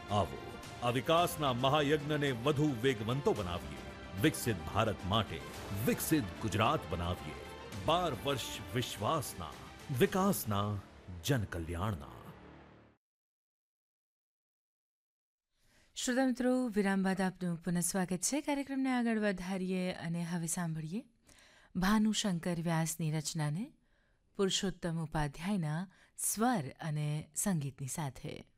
આવો આ વિકાસના મહાયજ્ઞને વધુ વેગવંતો બનાવીએ. વિકસિત ભારત માટે વિકસિત ગુજરાત બનાવીએ. 12 વર્ષ વિશ્વાસના, વિકાસના, જનકલ્યાણના. શ્રોતા મિત્રો, વિરામ બાદ આપનું પુનઃ સ્વાગત છે. કાર્યક્રમને આગળ વધારીએ અને હવે સાંભળીએ ભાનુશંકર વ્યાસની રચનાને પુરુષોત્તમ ઉપાધ્યાયના સ્વર અને સંગીતની સાથે.